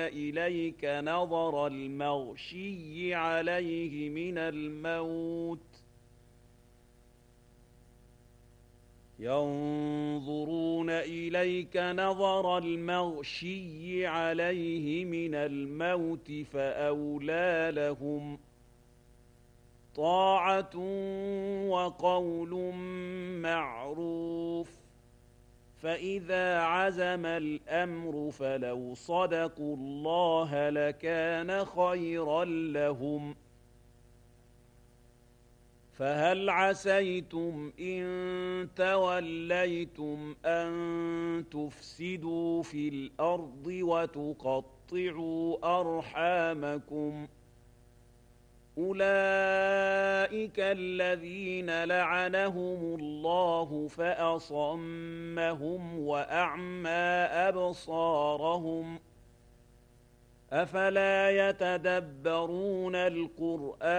إليك نظر المغشي عليه من الموت ينظرون إليك نظر المغشي عليه من الموت فأولى لهم طاعة وقول معروف فإذا عزم الأمر فلو صدقوا الله لكان خيرا لهم فهل عسيتم إن توليتم أن تفسدوا في الأرض وتقطعوا أرحامكم أولئك الذين لعنهم الله فأصمهم وأعمى أبصارهم أفلا يتدبرون القرآن